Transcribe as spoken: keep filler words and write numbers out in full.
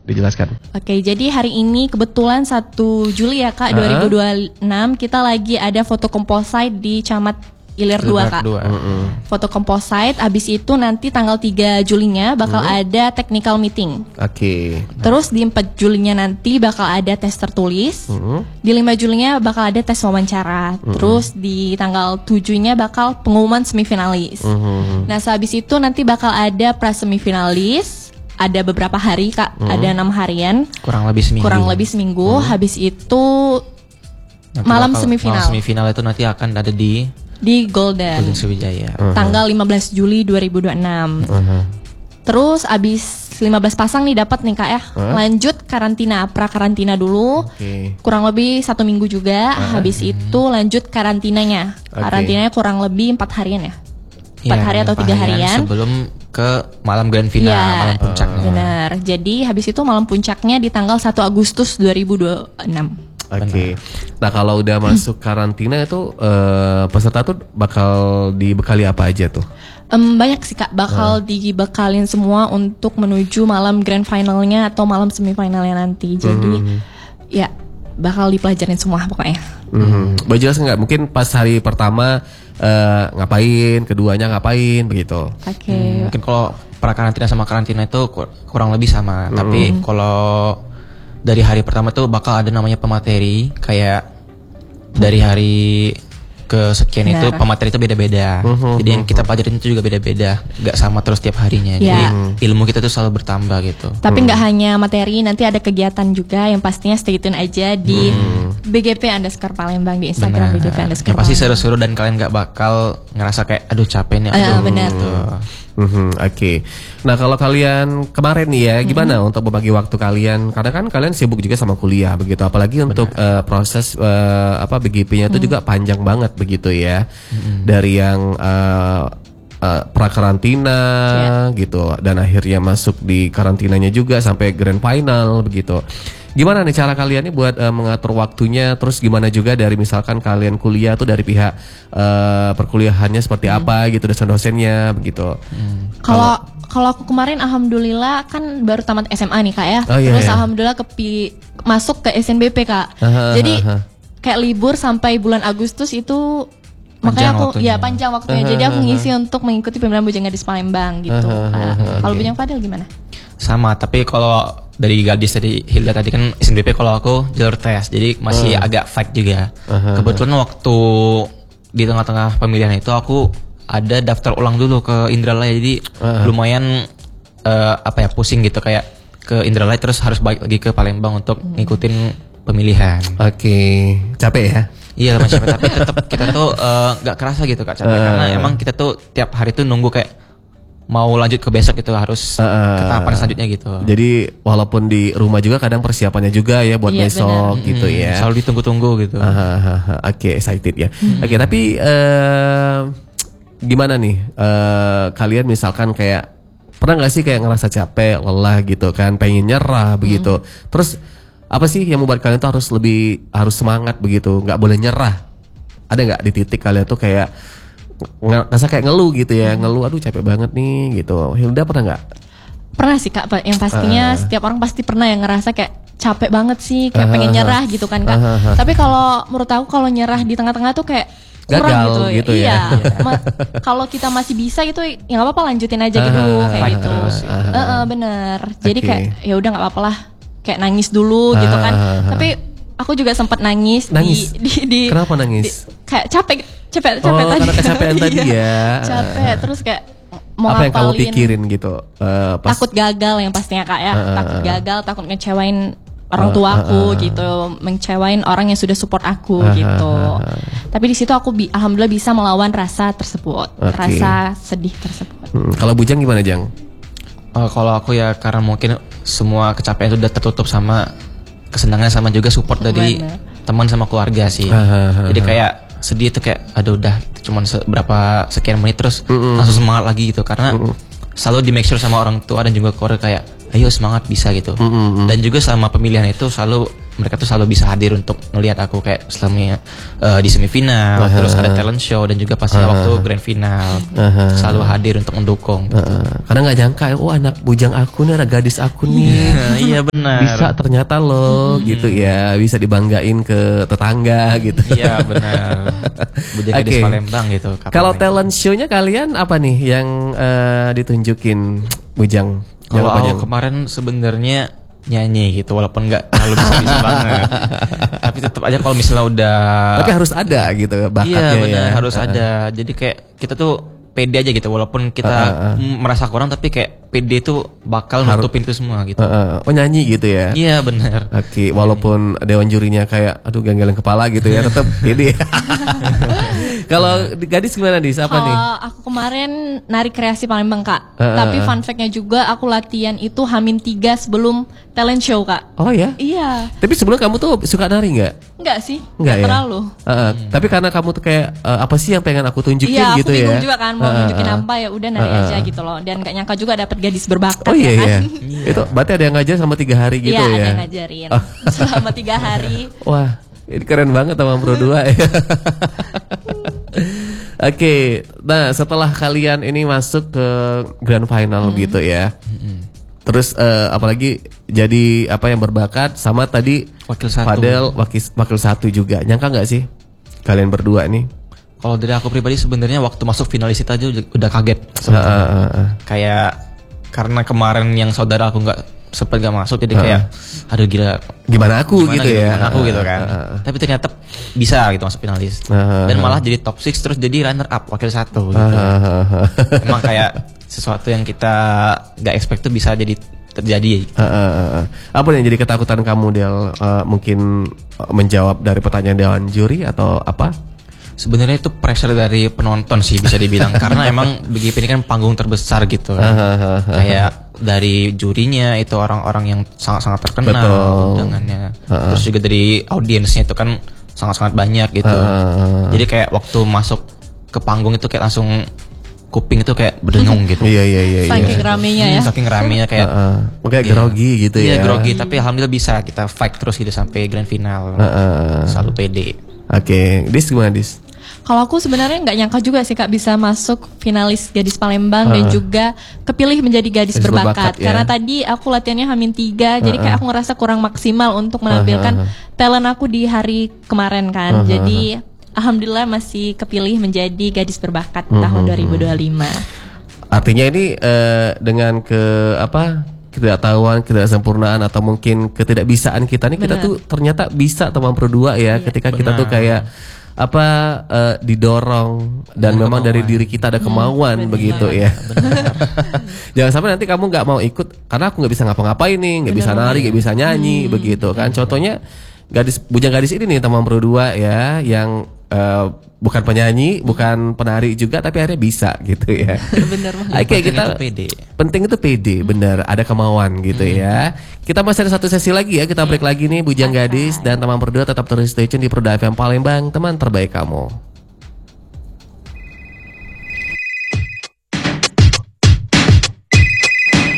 dijelaskan. Oke, jadi hari ini kebetulan satu Juli ya Kak, uh-huh. dua ribu dua puluh enam kita lagi ada foto composite di Camat Ilir dua Kak. Uh-uh. Foto composite, abis itu nanti tanggal tiga Julinya bakal uh-huh. ada technical meeting. Oke. Okay. Terus di empat Julinya nanti bakal ada tes tertulis. Uh-huh. Di lima Julinya bakal ada tes wawancara. Uh-huh. Terus di tanggal tujuhnya bakal pengumuman semifinalis. Uh-huh. Nah, sehabis itu nanti bakal ada pra semifinalis. Ada beberapa hari Kak, uh-huh. ada enam harian. Kurang lebih seminggu. Kurang lebih seminggu. Uh-huh. Habis itu nanti malam semifinal. Malam semifinal itu nanti akan ada di di Golden, Golden Sriwijaya uh-huh. tanggal lima belas Juli dua ribu dua puluh enam. Uh-huh. Terus abis lima belas pasang nih dapat nih Kak ya. Uh-huh. Lanjut karantina, pra karantina dulu. Okay. Kurang lebih satu minggu juga. Uh-huh. Habis itu lanjut karantinanya. Okay. Karantinanya kurang lebih empat harian ya. Empat ya, hari atau tiga harian sebelum ke malam grand final, ya, malam puncaknya. Benar. Jadi habis itu malam puncaknya di tanggal satu Agustus dua ribu dua puluh enam. Oke, okay. Nah kalau udah masuk karantina itu uh, peserta tuh bakal dibekali apa aja tuh? Um, banyak sih Kak, bakal uh. dibekalin semua untuk menuju malam grand finalnya atau malam semifinalnya nanti. Jadi mm-hmm. ya bakal dipelajarin semua pokoknya. Mm-hmm. Boleh jelas nggak? Mungkin pas hari pertama uh, ngapain, keduanya ngapain begitu? Oke. Okay. Hmm, mungkin kalau pra karantina sama karantina itu kurang lebih sama, mm-hmm. tapi kalau dari hari pertama tuh bakal ada namanya pemateri, kayak dari hari ke sekian nah. itu pemateri itu beda-beda. Uh-huh, Jadi uh-huh. yang kita pelajarin itu juga beda-beda, nggak sama terus tiap harinya. Yeah. Jadi ilmu kita tuh selalu bertambah gitu. Tapi nggak uh-huh. hanya materi, nanti ada kegiatan juga yang pastinya stay tune aja di uh-huh. B G P underscore Palembang di Instagram. Benar. B G P underscore yang pasti seru-seru dan kalian nggak bakal ngerasa kayak aduh capek nih. Uh, benar. Gitu. Mm-hmm, Oke, okay. Nah kalau kalian kemarin nih ya, gimana mm-hmm. untuk membagi waktu kalian? Karena kan kalian sibuk juga sama kuliah begitu, apalagi benar. Untuk uh, proses uh, apa B G P-nya itu mm-hmm. juga panjang banget begitu ya, mm-hmm. dari yang uh, uh, pra karantina yeah. gitu, dan akhirnya masuk di karantinanya juga sampai grand final begitu. Gimana nih cara kalian nih buat uh, mengatur waktunya? Terus gimana juga dari misalkan kalian kuliah tuh dari pihak uh, perkuliahannya seperti hmm. apa gitu, dosen-dosennya begitu. Kalau hmm. kalau aku kemarin alhamdulillah kan baru tamat S M A nih Kak ya. Oh, iya, Terus iya. alhamdulillah kepi masuk ke S N B P Kak. Aha, Jadi aha. kayak libur sampai bulan Agustus itu makanya panjang aku waktunya. ya panjang waktunya. Aha, Jadi aku aha. ngisi untuk mengikuti Pemilihan Bujang Gadis Palembang gitu. Kalau okay. Bujang Fadil gimana? Sama, tapi kalau dari Gadis tadi Hilda tadi kan S N B P, kalau aku jalur tes, jadi masih uh. agak fight juga. Uh-huh. Kebetulan waktu di tengah-tengah pemilihan itu aku ada daftar ulang dulu ke Indralaya, jadi uh-huh. lumayan uh, apa ya pusing gitu, kayak ke Indralaya terus harus balik lagi ke Palembang untuk hmm. ngikutin pemilihan. Oke, okay. Capek ya? Iya macam tapi tetap kita tuh nggak uh, kerasa gitu Kak, capek uh. karena emang kita tuh tiap hari tuh nunggu kayak mau lanjut ke besok gitu, harus uh, ke tahapan selanjutnya gitu. Jadi walaupun di rumah juga kadang persiapannya juga ya buat iya, besok bener. Gitu hmm, ya. Selalu ditunggu-tunggu gitu. Uh, uh, uh, Oke, okay, excited ya. Hmm. Oke, okay, tapi uh, gimana nih uh, kalian misalkan kayak pernah nggak sih kayak ngerasa capek, lelah gitu kan, pengen nyerah begitu. Hmm. Terus apa sih yang membuat kalian tuh harus lebih harus semangat begitu, nggak boleh nyerah? Ada nggak di titik kalian tuh kayak ngerasa kayak ngeluh gitu ya, ngeluh aduh capek banget nih gitu. Hilda pernah nggak? Pernah sih Kak, yang pastinya uh. setiap orang pasti pernah yang ngerasa kayak capek banget sih, kayak uh. pengen nyerah gitu kan Kak. Uh. Tapi kalau menurut aku kalau nyerah di tengah-tengah tuh kayak kurang gagal gitu, gitu iya. Ya. Ma- kalau kita masih bisa gitu, ya nggak apa-apa lanjutin aja gitu uh, kayak gitu. Uh, uh, uh, bener. Jadi okay. kayak ya udah nggak apa-apa lah, kayak nangis dulu uh, gitu kan. Uh, Tapi aku juga sempat nangis, nangis. Di, di, di Kenapa nangis? Di, kayak capek, capek, capek oh, tadi. Karena kecapean tadi ya. Capek, terus kayak mau apa yang kamu ngapalin, pikirin gitu? Uh, pas... Takut gagal yang pastinya Kak ya. Uh, takut gagal, takut ngecewain orang uh, tuaku uh, uh, gitu, mengecewain orang yang sudah support aku uh, gitu. Uh, uh, uh. Tapi di situ aku bi- alhamdulillah bisa melawan rasa tersebut, okay. rasa sedih tersebut. Hmm, kalau Bujang gimana Jang? Uh, kalau aku ya karena mungkin semua kecapean itu udah tertutup sama kesenangan sama juga support Bener. Dari teman sama keluarga sih. Uh, uh, uh, Jadi kayak sedih tuh kayak aduh udah cuma berapa sekian menit terus uh, uh. langsung semangat lagi gitu, karena uh, uh. selalu di make sure sama orang tua dan juga keluarga kayak ayo semangat bisa gitu. Mm-hmm. Dan juga sama pemilihan itu selalu mereka tuh selalu bisa hadir untuk ngelihat aku kayak selama uh, di semifinal, uh-huh. terus ada talent show dan juga pastinya uh-huh. waktu grand final uh-huh. selalu hadir untuk mendukung. Gitu. Uh-huh. Karena nggak nyangka, oh anak bujang aku nih, gadis aku nih, iya benar. Bisa ternyata loh, hmm. gitu ya, bisa dibanggain ke tetangga gitu. Iya benar. Bujang gadis okay. Palembang gitu. Kalau talent show-nya kalian apa nih yang uh, ditunjukin Bujang? Kalau aku kemarin sebenarnya nyanyi gitu, walaupun nggak terlalu bisa-bisa banget, tapi tetap aja kalau misalnya udah, tapi harus ada gitu bakatnya. Iya benar, ya. harus uh-uh. ada. Jadi kayak kita tuh pede aja gitu, walaupun kita uh-uh. merasa kurang, tapi kayak pede tuh bakal nutupin itu semua gitu. Uh-uh. Oh nyanyi gitu ya? Iya benar. Oke, okay. Walaupun dewan jurinya kayak aduh ganggalin kepala gitu ya, tetap pede. Kalau gadis gimana nih? Siapa nih? Kalau aku kemarin nari kreasi Palembang kak. Uh, Tapi fun fact-nya juga aku latihan itu hamin tiga sebelum talent show kak. Oh ya? Iya. Tapi sebelum kamu tuh suka nari nggak? Nggak sih. Nggak ya? Terlalu. Uh, uh, hmm. Tapi karena kamu tuh kayak uh, apa sih yang pengen aku tunjukin iya, gitu ya? Iya aku bingung juga kan mau uh, nunjukin uh, apa ya udah nari uh, aja gitu loh. Dan nggak nyangka juga dapet gadis berbakat. Oh iya ya kan? iya. Itu berarti ada yang ngajar selama tiga hari gitu iya, ya? Iya ada yang ngajarin oh. selama tiga hari. Wah ini keren banget Taman Pro dua ya. Oke, okay. Nah setelah kalian ini masuk ke grand final hmm. gitu ya, hmm. terus uh, apalagi jadi apa yang berbakat sama tadi wakil satu, Fadel wakil wakil satu juga, nyangka nggak sih kalian berdua nih? Kalau dari aku pribadi sebenarnya waktu masuk finalis itu aja udah kaget, uh, uh, uh, uh. kayak karena kemarin yang saudara aku nggak sempat gak masuk, jadi kayak uh. aduh gila gimana aku gimana gitu, gitu ya, gimana aku uh, gitu kan, uh, uh. tapi ternyata bisa gitu masuk finalis uh, dan malah jadi top enam terus jadi runner up wakil satu gitu. Uh, uh, uh. Emang kayak sesuatu yang kita nggak expect tuh bisa jadi terjadi. Uh, uh, uh. Apa yang jadi ketakutan kamu Del? Uh, mungkin menjawab dari pertanyaan dewan juri atau apa? Sebenarnya itu pressure dari penonton sih bisa dibilang karena emang B G P ini kan panggung terbesar gitu. Uh, uh, uh, uh. Kayak dari jurinya itu orang-orang yang sangat-sangat terkenal undangannya. Uh, uh. Terus juga dari audiensnya itu kan sangat-sangat banyak gitu. Uh, uh, uh. Jadi kayak waktu masuk ke panggung itu kayak langsung kuping itu kayak berdengung gitu. Iya iya iya. Saking iya. ramenya ya. Saking ramenya kayak uh, uh. kayak grogi gitu iya, ya. Iya grogi, tapi alhamdulillah bisa kita fight terus gitu sampai grand final. Uh, uh. Selalu pede. Oke, okay. Dis gimana Dis? Kalau aku sebenarnya nggak nyangka juga sih kak bisa masuk finalis gadis Palembang uh. dan juga kepilih menjadi gadis, gadis berbakat, berbakat ya? Karena tadi aku latihannya hamin tiga, uh. jadi kayak aku ngerasa kurang maksimal untuk menampilkan uh. talent aku di hari kemarin kan. Uh. Jadi alhamdulillah masih kepilih menjadi gadis berbakat uh. tahun dua ribu dua puluh lima. Artinya ini uh, dengan ke apa? Ketidaktahuan, ketidaksempurnaan atau mungkin ketidakbisaan kita nih, kita tuh ternyata bisa Taman Pro dua ya, iya, ketika benar. Kita tuh kayak apa uh, didorong dan memang kemauan. Dari diri kita ada kemauan hmm, begitu benar, ya. Jangan sampai nanti kamu nggak mau ikut karena aku nggak bisa ngapa-ngapain nih, nggak bisa nari, nggak bisa nyanyi hmm, begitu kan. Hmm. Contohnya gadis bujang gadis ini nih Taman Pro dua ya yang uh, bukan penyanyi, bukan penari juga, tapi akhirnya bisa gitu ya. Bener banget. Oke, kita itu pede. Penting itu pede, bener. Ada kemauan gitu hmm. ya. Kita masih ada satu sesi lagi ya. Kita break lagi nih Bujang Gadis dan Taman Pro dua, tetap terus stay tune di Pro F M Palembang, teman terbaik kamu.